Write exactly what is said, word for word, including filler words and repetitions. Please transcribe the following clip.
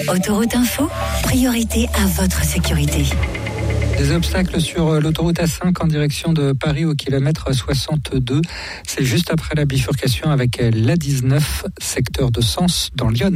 Autoroute Info, priorité à votre sécurité. Des obstacles sur l'autoroute A cinq en direction de Paris au kilomètre soixante-deux. C'est juste après la bifurcation avec l'A dix-neuf, secteur de Sens dans l'Yonne.